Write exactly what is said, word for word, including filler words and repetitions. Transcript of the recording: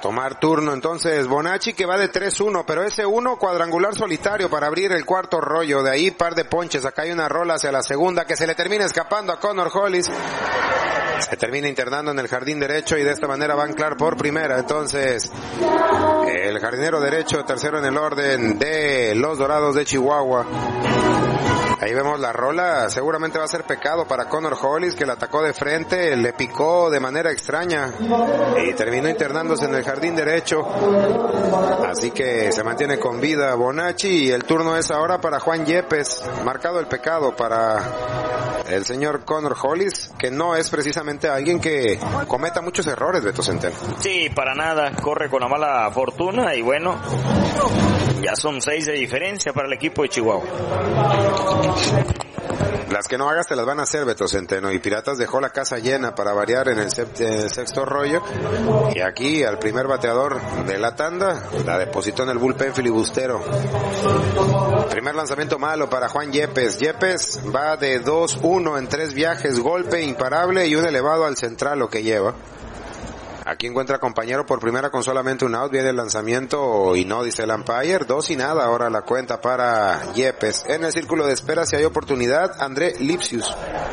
tomar turno entonces Bonacci, que va de tres uno, pero ese uno cuadrangular solitario para abrir el cuarto rollo. De ahí par de ponches. Acá hay una rola hacia la segunda que se le termina escapando a Connor Hollis. Se termina internando en el jardín derecho y de esta manera va a anclar por primera. Entonces, el jardinero derecho, tercero en el orden de los Dorados de Chihuahua. Ahí vemos la rola, seguramente va a ser pecado para Connor Hollis, que la atacó de frente, le picó de manera extraña y terminó internándose en el jardín derecho. Así que se mantiene con vida Bonacci y el turno es ahora para Juan Yepes. Marcado el pecado para el señor Connor Hollis, que no es precisamente alguien que cometa muchos errores, Beto Centeno. Sí, para nada, corre con la mala fortuna y bueno, ya son seis de diferencia para el equipo de Chihuahua. Las que no hagas te las van a hacer, Beto Centeno, y Piratas dejó la casa llena para variar en el, sept- en el sexto rollo, y aquí al primer bateador de la tanda la depositó en el bullpen filibustero. Primer lanzamiento malo para Juan Yepes. Yepes va de dos uno en tres viajes, golpe imparable y un elevado al central lo que lleva. Aquí encuentra compañero por primera con solamente un out, viene el lanzamiento y no, dice el umpire, dos y nada, ahora la cuenta para Yepes. En el círculo de espera si hay oportunidad, André Lipsius.